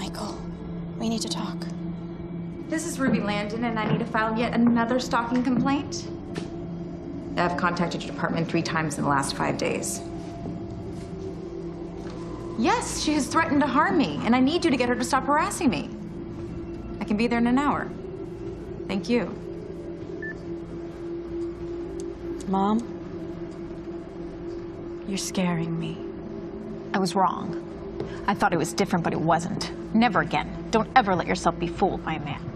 Michael, we need to talk. This is Ruby Landon, and I need to file yet another stalking complaint. I've contacted your department 3 times in the last 5 days. Yes, she has threatened to harm me, and I need you to get her to stop harassing me. I can be there in an hour. Thank you. Mom, you're scaring me. I was wrong. I thought it was different, but it wasn't. Never again. Don't ever let yourself be fooled by a man.